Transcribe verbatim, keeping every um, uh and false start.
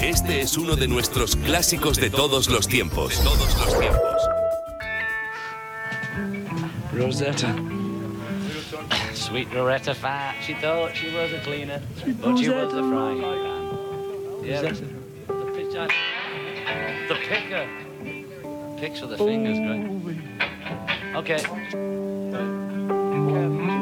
Este es uno de nuestros clásicos de todos los tiempos. De todos los tiempos. Rosetta. Sweet Loretta Fat, she thought she was a cleaner, but she was a frying pan. Yeah, the, the, pitch, the picker. Picks with the fingers, great. Okay.